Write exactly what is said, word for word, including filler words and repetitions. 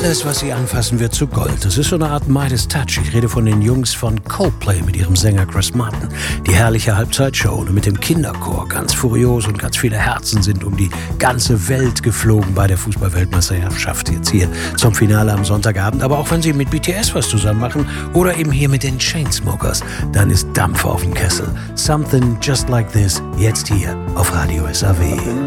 Alles, was sie anfassen, wird zu Gold. Das ist so eine Art Midas Touch. Ich rede von den Jungs von Coldplay mit ihrem Sänger Chris Martin. Die herrliche Halbzeitshow mit dem Kinderchor. Ganz furios und ganz viele Herzen sind um die ganze Welt geflogen bei der Fußball-Weltmeisterschaft jetzt hier zum Finale am Sonntagabend. Aber auch wenn sie mit B T S was zusammen machen oder eben hier mit den Chainsmokers, dann ist Dampf auf dem Kessel. Something Just Like This, jetzt hier auf Radio S A W.